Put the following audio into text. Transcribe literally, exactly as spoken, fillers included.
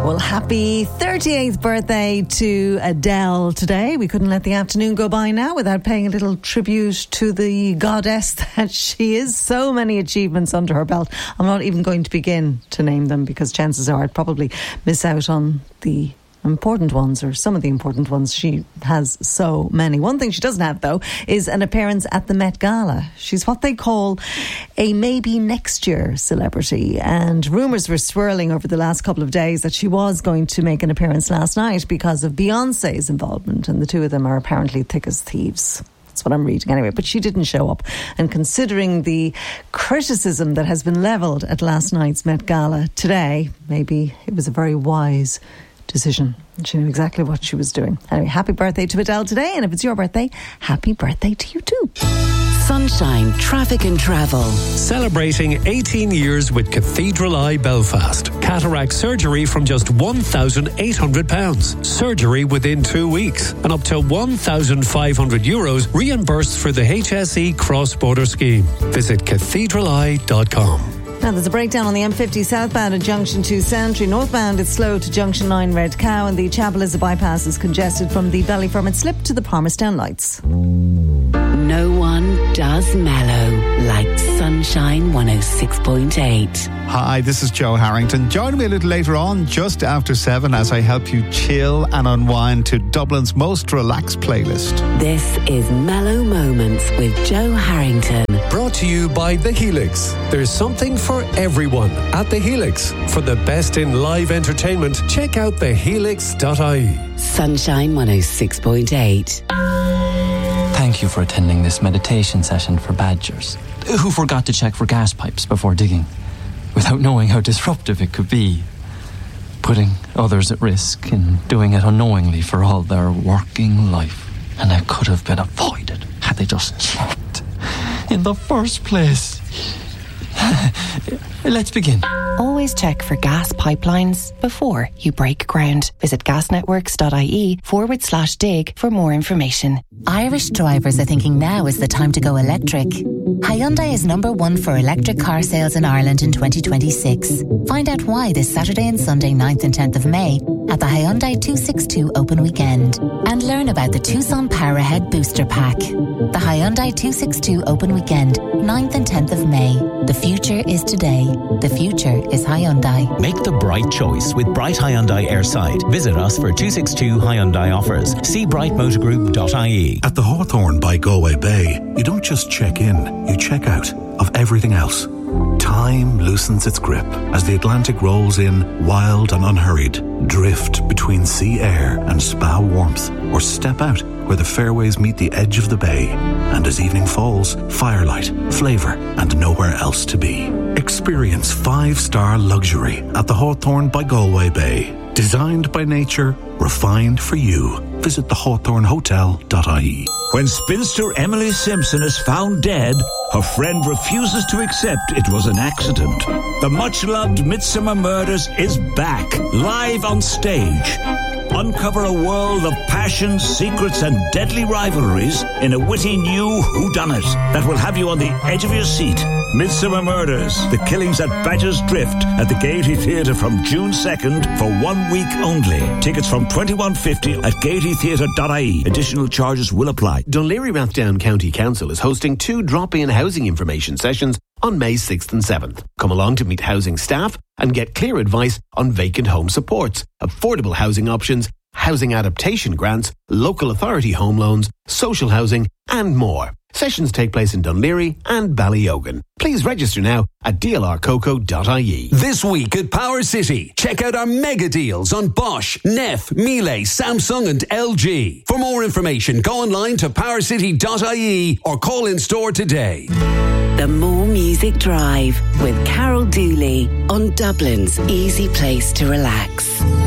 Well, happy thirty-eighth birthday to Adele today. We couldn't let the afternoon go by now without paying a little tribute to the goddess that she is. So many achievements under her belt. I'm not even going to begin to name them because chances are I'd probably miss out on the important ones, or some of the important ones. She has so many. One thing she doesn't have, though, is an appearance at the Met Gala. She's what they call a maybe next year celebrity, and rumours were swirling over the last couple of days that she was going to make an appearance last night because of Beyonce's involvement, and the two of them are apparently thick as thieves. That's what I'm reading anyway, but she didn't show up. And considering the criticism that has been levelled at last night's Met Gala today, maybe it was a very wise decision. She knew exactly what she was doing. Anyway, happy birthday to Adele today, and if it's your birthday, happy birthday to you too. Sunshine Traffic and Travel. Celebrating eighteen years with Cathedral Eye Belfast. Cataract surgery from just one thousand eight hundred pounds. Surgery within two weeks. And up to one thousand five hundred euros reimbursed for the H S E cross-border scheme. Visit cathedral eye dot com. Now there's a breakdown on the M fifty southbound at Junction two Santry. Northbound it's slow to Junction nine Red Cow, and the Chapel is a bypass is congested from the Ballyfermot slip to the Palmerstown lights. No one does mellow like Sunshine one oh six point eight. Hi, this is Joe Harrington. Join me a little later on, just after seven, as I help you chill and unwind to Dublin's most relaxed playlist. This is Mellow Moments with Joe Harrington. Brought to you by The Helix. There's something for everyone at The Helix. For the best in live entertainment, check out the helix dot I E. Sunshine one oh six point eight. Thank you for attending this meditation session for badgers who forgot to check for gas pipes before digging, without knowing how disruptive it could be, putting others at risk and doing it unknowingly for all their working life. And it could have been avoided had they just checked in the first place. Let's begin. Always check for gas pipelines before you break ground. Visit gasnetworks.ie forward slash dig for more information. Irish drivers are thinking now is the time to go electric. Hyundai is number one for electric car sales in Ireland in twenty twenty-six. Find out why this Saturday and Sunday ninth and tenth of May at the Hyundai two sixty-two Open Weekend. And learn about the Tucson Power Ahead Booster Pack. The Hyundai two sixty-two Open Weekend, ninth and tenth of May. The future is today. The future is Hyundai. Make the bright choice with Bright Hyundai Airside. Visit us for two sixty-two Hyundai offers. See bright motor group dot I E. At the Hawthorne by Galway Bay, you don't just check in, you check out of everything else. Time loosens its grip as the Atlantic rolls in, wild and unhurried. Drift between sea air and spa warmth, or step out where the fairways meet the edge of the bay. And as evening falls, firelight, flavour, and nowhere else to be. Experience five-star luxury at the Hawthorne by Galway Bay. Designed by nature, refined for you. Visit the hawthorne hotel dot I E. When spinster Emily Simpson is found dead, her friend refuses to accept it was an accident. The much-loved Midsummer Murders is back, live on stage. Uncover a world of passion, secrets and deadly rivalries in a witty new whodunit that will have you on the edge of your seat. Midsummer Murders, The Killings at Badger's Drift at the Gaiety Theatre from June second for one week only. Tickets from twenty-one fifty at gaiety theatre dot I E. Additional charges will apply. Dún Laoghaire-Rathdown County Council is hosting two drop-in housing information sessions on May sixth and seventh. Come along to meet housing staff and get clear advice on vacant home supports, affordable housing options, housing adaptation grants, local authority home loans, social housing and more. Sessions take place in Dún Laoghaire and Ballyogan. Please register now at d l r coco dot I E. This week at Power City, check out our mega deals on Bosch, Neff, Miele, Samsung and L G. For more information, go online to power city dot I E or call in store today. The More Music Drive with Carol Dooley on Dublin's easy place to relax.